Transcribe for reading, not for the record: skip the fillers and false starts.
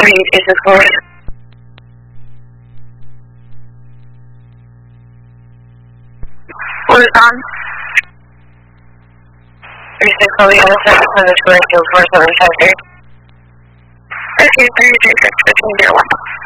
Read, is this Chloe? What is on? 36 Chloe, I will send the 2 4 7 5 3. Okay, 36 15 01.